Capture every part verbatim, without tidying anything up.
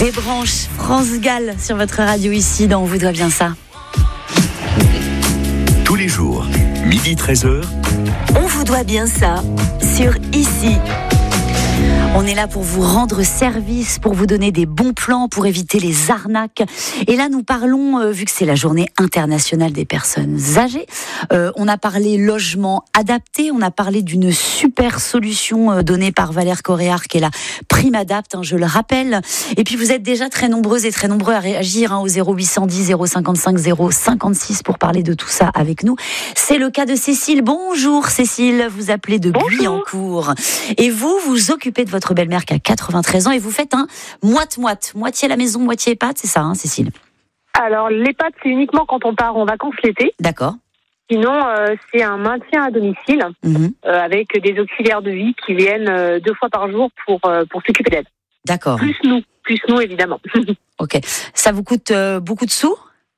Des branches, France Gall sur votre radio ici dans On vous doit bien ça. Tous les jours, midi treize heures. On vous doit bien ça sur Ici. On est là pour vous rendre service, pour vous donner des bons plans, pour éviter les arnaques. Et là, nous parlons, euh, vu que c'est la journée internationale des personnes âgées, euh, on a parlé logement adapté, on a parlé d'une super solution euh, donnée par Valère Coréard, qui est la Prime Adapt, hein, je le rappelle. Et puis, vous êtes déjà très nombreuses et très nombreux à réagir hein, au zéro huit cent dix zéro cinquante-cinq zéro cinquante-six pour parler de tout ça avec nous. C'est le cas de Cécile. Bonjour Cécile, vous appelez de Guyancourt. Et vous, vous occupez de votre votre belle-mère qui a quatre-vingt-treize ans et vous faites un moite-moite, moitié à la maison, moitié EHPAD, c'est ça, hein, Cécile? Alors, l'EHPAD, c'est uniquement quand on part en vacances l'été. D'accord. Sinon, euh, c'est un maintien à domicile mmh. euh, avec des auxiliaires de vie qui viennent euh, deux fois par jour pour, euh, pour s'occuper d'elle. D'accord. Plus nous, plus nous, évidemment. Ok. Ça vous coûte euh, beaucoup de sous?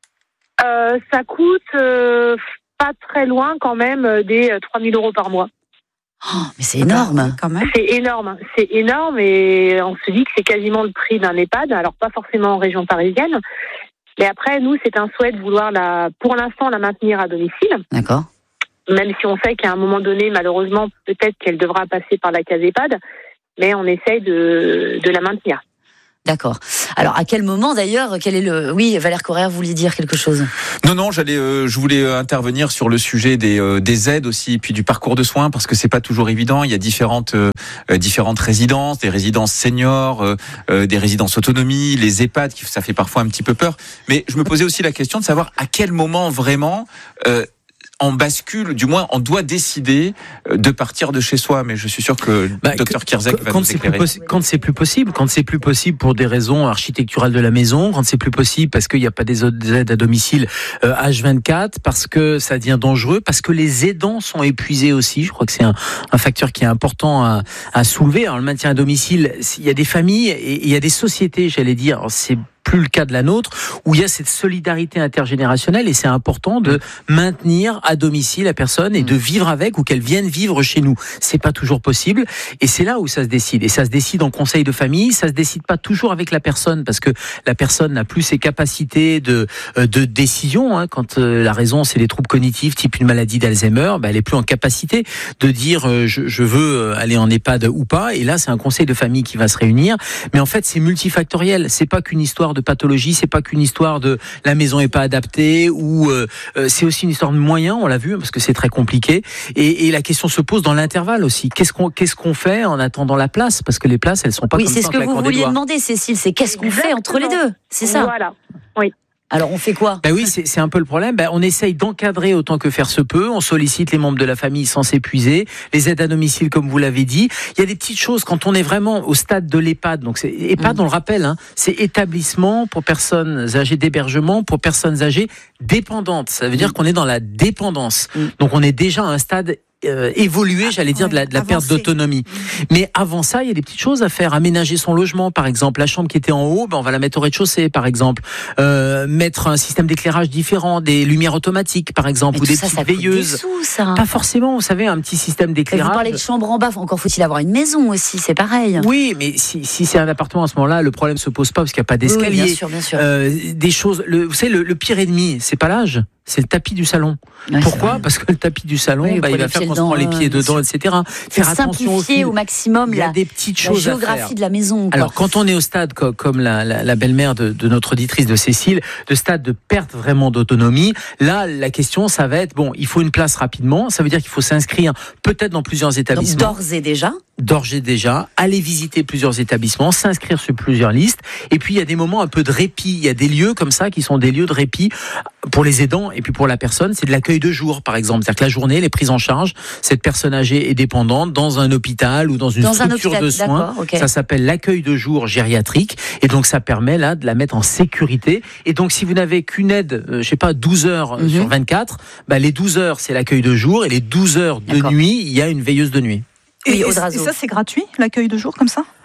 euh, Ça coûte euh, pas très loin quand même des euh, trois mille euros par mois. Oh, mais c'est énorme, quand même. C'est énorme, c'est énorme et on se dit que c'est quasiment le prix d'un EHPAD, alors pas forcément en région parisienne. Mais après, nous, c'est un souhait de vouloir, la, pour l'instant, la maintenir à domicile. D'accord. Même si on sait qu'à un moment donné, malheureusement, peut-être qu'elle devra passer par la case EHPAD, mais on essaye de, de la maintenir. D'accord. Alors, à quel moment, d'ailleurs, quel est le... Oui, Valère Coréard, vous vouliez dire quelque chose? Non, non, j'allais, euh, je voulais intervenir sur le sujet des, euh, des aides aussi, puis du parcours de soins, parce que c'est pas toujours évident. Il y a différentes, euh, différentes résidences, des résidences seniors, euh, euh, des résidences autonomie, les EHPAD, qui, ça fait parfois un petit peu peur. Mais je me posais aussi la question de savoir à quel moment vraiment... Euh, on bascule, du moins on doit décider de partir de chez soi, mais je suis sûr que bah, le docteur Kierzek va quand nous éclairer. Possi- quand c'est plus possible, quand c'est plus possible pour des raisons architecturales de la maison, quand c'est plus possible parce qu'il n'y a pas des aides à domicile euh, H vingt-quatre, parce que ça devient dangereux, parce que les aidants sont épuisés aussi. Je crois que c'est un, un facteur qui est important à, à soulever. Alors le maintien à domicile, il y a des familles et il y a des sociétés, j'allais dire, c'est plus le cas de la nôtre, où il y a cette solidarité intergénérationnelle et c'est important de maintenir à domicile la personne et de vivre avec ou qu'elle vienne vivre chez nous. C'est pas toujours possible et c'est là où ça se décide. Et ça se décide en conseil de famille, ça se décide pas toujours avec la personne parce que la personne n'a plus ses capacités de, de décision. Hein. Quand euh, la raison, c'est des troubles cognitifs type une maladie d'Alzheimer, ben, elle est plus en capacité de dire euh, je, je veux aller en EHPAD ou pas. Et là, c'est un conseil de famille qui va se réunir. Mais en fait, c'est multifactoriel. C'est pas qu'une histoire de pathologie, c'est pas qu'une histoire de la maison est pas adaptée ou euh, c'est aussi une histoire de moyens, on l'a vu parce que c'est très compliqué et, et la question se pose dans l'intervalle aussi. Qu'est-ce qu'on qu'est-ce qu'on fait en attendant la place parce que les places elles sont pas oui, comme ça. Oui, c'est ça, ce que vous vouliez demander, Cécile, c'est qu'est-ce qu'on fait entre les deux, c'est ça. Voilà. Oui. Alors on fait quoi? Ben oui, c'est, c'est un peu le problème. Ben, on essaye d'encadrer autant que faire se peut. On sollicite les membres de la famille sans s'épuiser. Les aides à domicile, comme vous l'avez dit. Il y a des petites choses quand on est vraiment au stade de l'EHPAD. Donc c'est EHPAD, mmh. on le rappelle, hein, c'est établissement pour personnes âgées d'hébergement pour personnes âgées dépendantes. Ça veut dire mmh. qu'on est dans la dépendance. Mmh. Donc on est déjà à un stade Euh, évoluer, j'allais dire, de la, de la perte d'autonomie. Mais avant ça, il y a des petites choses à faire. Aménager son logement, par exemple. La chambre qui était en haut, ben on va la mettre au rez-de-chaussée, par exemple. Euh, mettre un système d'éclairage différent, des lumières automatiques, par exemple, mais ou des ça, petites ça veilleuses. Des sous, ça. Pas forcément, vous savez, un petit système d'éclairage. Vous parlez de chambre en bas, encore faut-il avoir une maison aussi, c'est pareil. Oui, mais si, si c'est un appartement à ce moment-là, le problème se pose pas parce qu'il n'y a pas d'escalier. Oui, bien sûr, bien sûr. Euh, des choses, le, vous savez, le, le pire ennemi, c'est pas l'âge. C'est le tapis du salon. Ouais, pourquoi? Parce que le tapis du salon, oui, bah, il va faire qu'on se prend les pieds dedans, et cetera. Faire attention aussi au maximum il y a la, des petites la choses géographie à faire. De la maison. Quoi. Alors, quand on est au stade, comme la, la, la belle-mère de, de notre auditrice de Cécile, de stade de perte vraiment d'autonomie, là, la question, ça va être, bon, il faut une place rapidement. Ça veut dire qu'il faut s'inscrire peut-être dans plusieurs établissements. Donc, d'ores et déjà D'ores et déjà, aller visiter plusieurs établissements, s'inscrire sur plusieurs listes. Et puis, il y a des moments un peu de répit. Il y a des lieux comme ça qui sont des lieux de répit pour les aidants et puis pour la personne. C'est de l'accueil de jour, par exemple. C'est-à-dire que la journée, elle est prise en charge, cette personne âgée et dépendante, dans un hôpital ou dans une dans structure hôpital, de soins. Okay. Ça s'appelle l'accueil de jour gériatrique. Et donc, ça permet là de la mettre en sécurité. Et donc, si vous n'avez qu'une aide, euh, je sais pas, douze heures mm-hmm. sur vingt-quatre, bah, les douze heures, c'est l'accueil de jour. Et les douze heures de D'accord. nuit, il y a une veilleuse de nuit. Et, et, et ça, c'est gratuit, l'accueil de jour, comme ça ?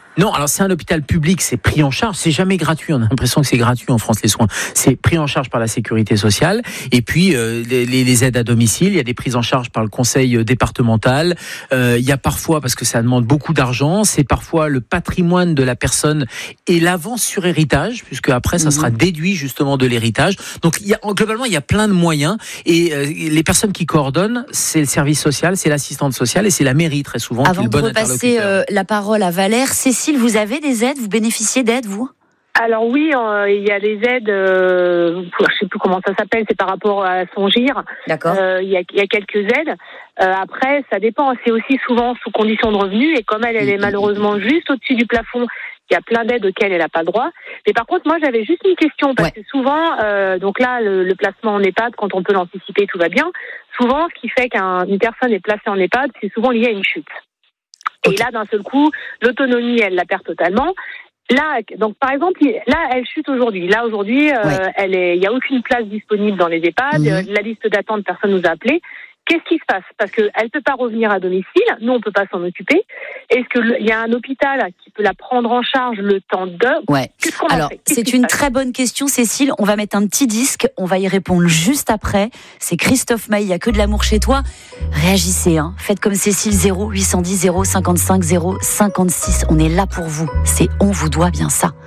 Non, alors c'est un hôpital public, c'est pris en charge, c'est jamais gratuit, on a l'impression que c'est gratuit en France les soins, c'est pris en charge par la sécurité sociale, et puis euh, les, les aides à domicile, il y a des prises en charge par le conseil départemental, euh, il y a parfois, parce que ça demande beaucoup d'argent, c'est parfois le patrimoine de la personne et l'avance sur héritage, puisque après ça sera déduit justement de l'héritage, donc il y a, globalement il y a plein de moyens, et euh, les personnes qui coordonnent, c'est le service social, c'est l'assistante sociale, et c'est la mairie très souvent. Avant qui est le bon de repasser euh, la parole à Valère, Cécile, vous avez des aides, vous bénéficiez d'aides, vous ? Alors oui, euh, il y a des aides, euh, je ne sais plus comment ça s'appelle, c'est par rapport à son G I R. D'accord. Euh, il, y a, il y a quelques aides. Euh, après, ça dépend, c'est aussi souvent sous condition de revenus, et comme elle, elle est malheureusement juste au-dessus du plafond, il y a plein d'aides auxquelles elle n'a pas le droit. Mais par contre, moi, j'avais juste une question, parce ouais. que souvent, euh, donc là, le, le placement en EHPAD, quand on peut l'anticiper, tout va bien. Souvent, ce qui fait qu'une personne est placée en EHPAD, c'est souvent lié à une chute. Okay. Et là, d'un seul coup, l'autonomie, elle la perd totalement. Là, donc par exemple, là, elle chute aujourd'hui. Là, aujourd'hui, euh, ouais. elle est, il n'y a aucune place disponible dans les EHPAD. Mmh. La liste d'attente, personne nous a appelé. Qu'est-ce qui se passe ? Parce qu'elle ne peut pas revenir à domicile, nous on ne peut pas s'en occuper. Est-ce qu'il y a un hôpital qui peut la prendre en charge le temps de... Ouais. Qu'est-ce qu'on Alors, a fait ? Qu'est-ce c'est une très bonne question, Cécile. On va mettre un petit disque, on va y répondre juste après. C'est Christophe Maé, il n'y a que de l'amour chez toi. Réagissez, hein. Faites comme Cécile, zéro huit cent dix zéro cinquante-cinq zéro cinquante-six. On est là pour vous. C'est On vous doit bien ça.